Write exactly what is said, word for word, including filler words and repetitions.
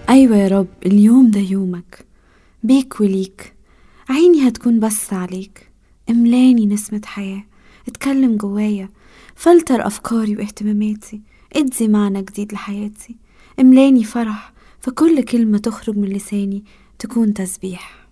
أيوة يا رب، اليوم ده يومك، بيك وليك، عيني هتكون بس عليك. املاني نسمة حياة، اتكلم جوايا، فلتر أفكاري واهتماماتي، ادي معنى جديد لحياتي. املاني فرح، فكل كلمة تخرج من لساني تكون تسبيح.